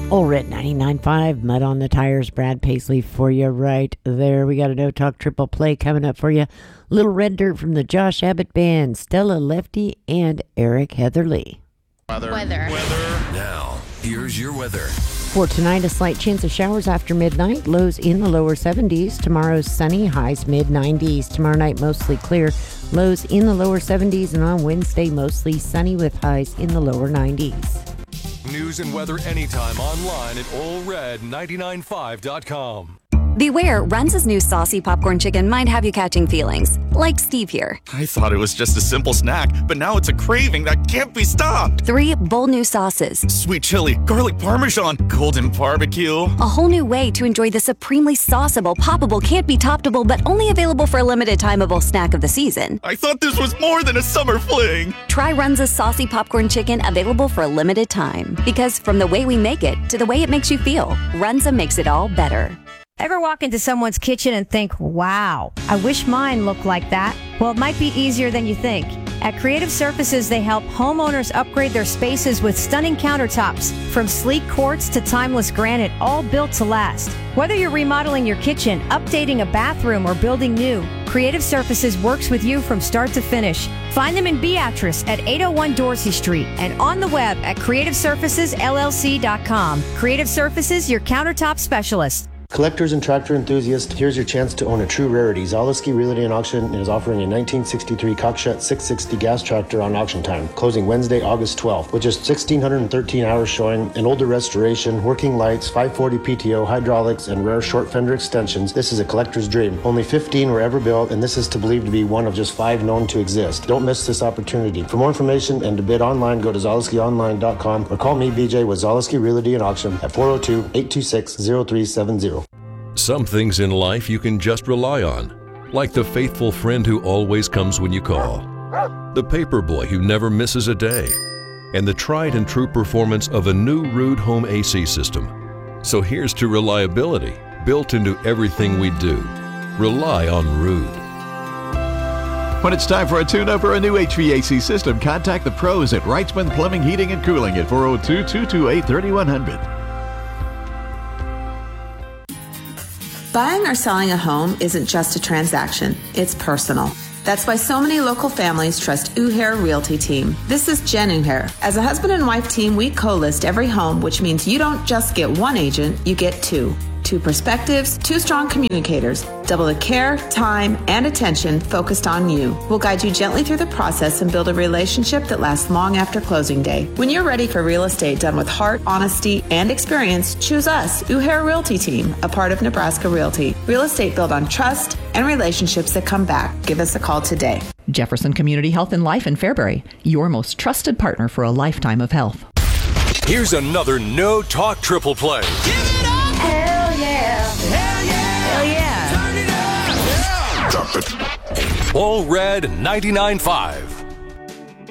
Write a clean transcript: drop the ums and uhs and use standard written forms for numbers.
All Red 99.5, Mud on the Tires, Brad Paisley for you right there. We got a No Talk triple play coming up for you. Little Red Dirt from the Josh Abbott Band, Stella Lefty, and Eric Heatherly. Weather. Now, here's your weather. For tonight, a slight chance of showers after midnight, lows in the lower 70s. Tomorrow, sunny, highs mid-90s. Tomorrow night, mostly clear, lows in the lower 70s. And on Wednesday, mostly sunny with highs in the lower 90s. News and weather anytime online at allred995.com. Beware, Runza's new saucy popcorn chicken might have you catching feelings. Like Steve here. I thought it was just a simple snack, but now it's a craving that can't be stopped. 3 bold new sauces. Sweet chili, garlic parmesan, golden barbecue. A whole new way to enjoy the supremely sauceable, poppable, can't be toppable, but only available for a limited timeable snack of the season. I thought this was more than a summer fling. Try Runza's saucy popcorn chicken, available for a limited time. Because from the way we make it to the way it makes you feel, Runza makes it all better. Ever walk into someone's kitchen and think, wow, I wish mine looked like that? Well, it might be easier than you think. At Creative Surfaces, they help homeowners upgrade their spaces with stunning countertops, from sleek quartz to timeless granite, all built to last. Whether you're remodeling your kitchen, updating a bathroom, or building new, Creative Surfaces works with you from start to finish. Find them in Beatrice at 801 Dorsey Street and on the web at CreativeSurfacesLLC.com. Creative Surfaces, your countertop specialist. Collectors and tractor enthusiasts, here's your chance to own a true rarity. Zaleski Realty and Auction is offering a 1963 Cockshutt 660 gas tractor on auction time, closing Wednesday, August 12th, with just 1,613 hours showing, an older restoration, working lights, 540 PTO, hydraulics, and rare short fender extensions. This is a collector's dream. Only 15 were ever built, and this is believed to be one of just 5 known to exist. Don't miss this opportunity. For more information and to bid online, go to ZaleskiOnline.com or call me, BJ, with Zaleski Realty and Auction at 402-826-0370. Some things in life you can just rely on, like the faithful friend who always comes when you call, the paper boy who never misses a day, and the tried and true performance of a new Ruud home AC system. So here's to reliability built into everything we do. Rely on Ruud. When it's time for a tune-up or a new HVAC system, contact the pros at Wrightsman Plumbing, Heating, and Cooling at 402-228-3100. Buying or selling a home isn't just a transaction, it's personal. That's why so many local families trust Uhair Realty Team. This is Jen Uhair. As a husband and wife team, we co-list every home, which means you don't just get one agent, you get 2. 2 perspectives, 2 strong communicators, double the care, time, and attention focused on you. We'll guide you gently through the process and build a relationship that lasts long after closing day. When you're ready for real estate done with heart, honesty, and experience, choose us, Uhair Realty Team, a part of Nebraska Realty. Real estate built on trust and relationships that come back. Give us a call today. Jefferson Community Health and Life in Fairbury, your most trusted partner for a lifetime of health. Here's another No Talk triple play. Give it up! Hell yeah! Hell yeah! Hell yeah! Turn it up! Drop it. All Red 99.5.